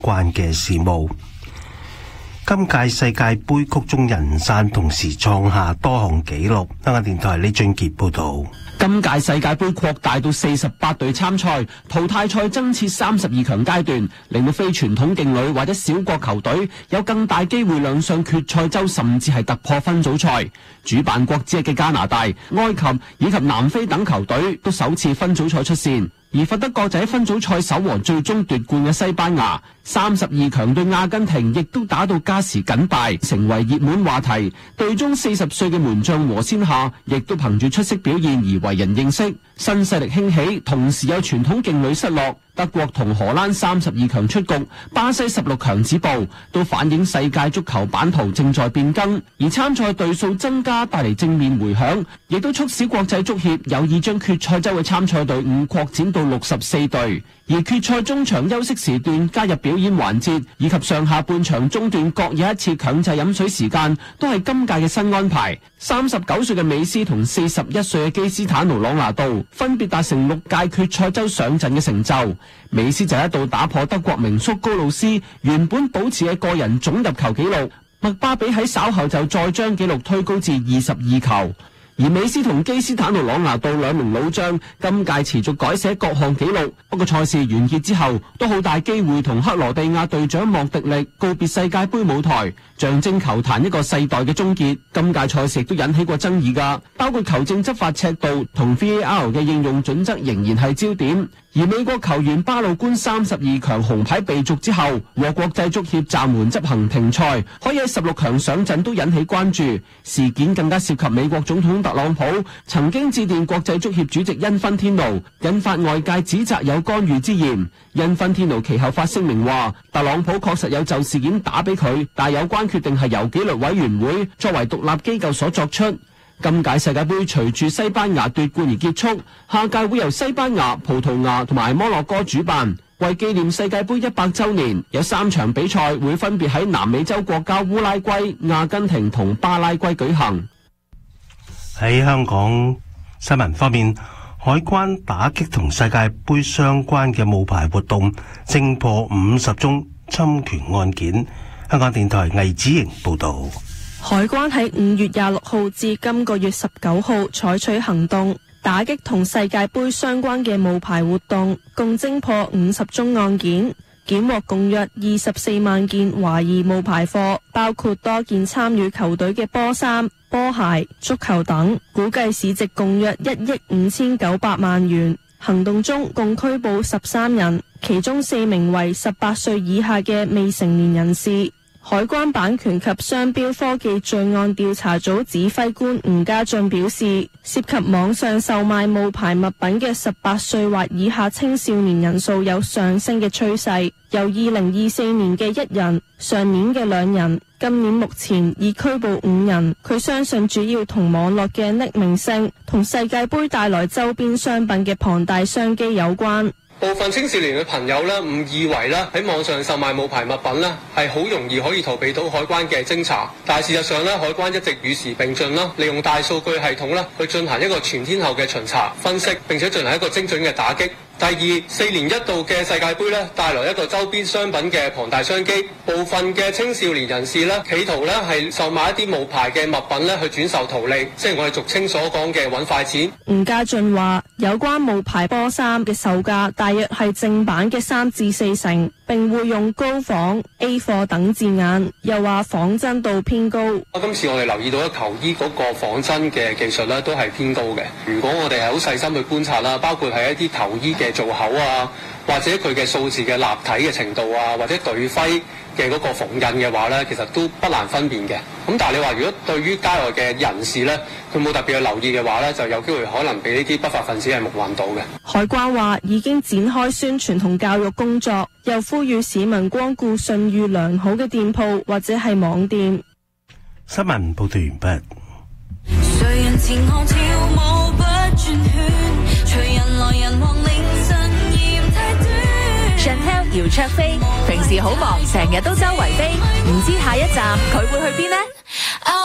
關嘅事務。今屆世界盃曲終人散，同時創下多項紀錄。香港電台李俊傑報導。 今屆世界盃擴大到48隊參賽，淘汰賽增設32強階段，令到非傳統勁旅或者小國球隊有更大機會亮相決賽周，甚至係突破分組賽。主辦國之一嘅加拿大、埃及以及南非等球隊都首次分組賽出線。而佛得角就喺分組賽首和最終奪冠嘅西班牙，32強對阿根廷亦都打到加時僅敗，成為熱門話題。隊中40歲嘅門將和仙夏亦都憑住出色表現而為人認識。新勢力興起，同時有傳統勁旅失落。德國同荷蘭32強出局，巴西16強止步，都反映世界足球版圖正在變更。而參賽隊數增加帶嚟正面回響，亦都促使國際足協有意將決賽周嘅參賽隊伍擴展到64隊。而決賽中場休息時段加入表演環節，以及上下半場中段各有一次強制飲水時間，都係今屆嘅新安排。39歲嘅美斯同41歲嘅基斯坦奴朗拿度分別達成6屆決賽周上陣嘅成就。美斯就一度打破德國名宿高魯斯原本保持嘅個人總入球紀錄，麥巴比喺稍後就再將紀錄推高至22球。而美斯同基斯坦奴朗拿度兩名老將今屆持續改寫各項紀錄，不過賽事完結之後都好大機會同克羅地亞隊長莫迪力告別世界盃舞台，象徵球壇一個世代嘅終結。今屆賽事亦都引起過爭議㗎，包括球證執法尺度同 VAR 嘅應用準則仍然係焦點。而美國球員巴魯官32強紅牌被逐之後，獲國際足協暫緩執行停賽，可以喺16強上陣都引起關注。事件更加涉及美國總統特朗普曾經致電國際足協主席因芬天奴，引發外界指責有干預之嫌。因芬天奴其後發聲明話，特朗普確實有就事件打俾佢，但有關決定係由紀律委員會作為獨立機構所作出。今屆世界盃隨住西班牙奪冠而結束，下屆會由西班牙、葡萄牙同埋摩洛哥主辦。為紀念世界盃100週年，有3場比賽會分別喺南美洲國家烏拉圭、阿根廷同巴拉圭舉行。 喺香港新聞方面，海關打擊同世界盃相關嘅冒牌活動，偵破50宗侵權案件。香港電台魏子瑩報導。 海關喺5月26號至今個月19號採取行動，打擊同世界盃相關嘅冒牌活動，共偵破50宗案件，檢獲共約24萬件懷疑冒牌貨，包括多件參與球隊嘅波衫、波鞋、足球等，估計市值共約1億5900萬元。行動中共拘捕13人，其中4名為18歲以下嘅未成年人士。海關版權及商標科技罪案調查組指揮官吳家俊表示，涉及網上售賣冒牌物品嘅18歲或以下青少年人數有上升嘅趨勢，由2024年嘅1人，上年嘅2人，今年目前已拘捕5人。佢相信主要同網絡嘅匿名性同世界盃帶來周邊商品嘅龐大商機有關。 部分青少年嘅朋友咧，誤以為咧喺網上售賣冒牌物品咧係好容易可以逃避到海關嘅偵查，但係事實上咧，海關一直與時並進啦，利用大數據系統咧去進行一個全天候嘅巡查、分析，並且進行一個精準嘅打擊。第二，4年一度嘅世界盃咧，帶來一個周邊商品嘅龐大商機。部分嘅青少年人士咧，企圖咧係售賣一啲冒牌嘅物品咧，去轉售圖利，即係我哋俗稱所講嘅揾快錢。 吳家俊話：有關冒牌波衫嘅售價大約係正版嘅3至4成，並會用高仿、A 貨等字眼，又話仿真度偏高。 今次我哋留意到球衣嗰個仿真嘅技術咧，都係偏高嘅。如果我哋係好細心去觀察啦，包括係一啲球衣嘅造口啊，或者佢嘅數字嘅立體嘅程度啊，或者隊徽嘅嗰個縫印嘅話咧，其實都不難分辨嘅。咁但係你話如果對於街外嘅人士咧，佢冇特別去留意嘅話咧，就有機會可能俾呢啲不法分子係目混到嘅。 海關話已經展開宣傳同教育工作，又呼籲市民光顧信譽良好嘅店鋪或者係網店。 新聞報道完畢。 誰人前後跳舞不轉圈，隨人來人往凌晨嫌太短。 Chantel 姚焯菲平時好忙，成日都周圍飛，唔知下一站佢會去邊呢？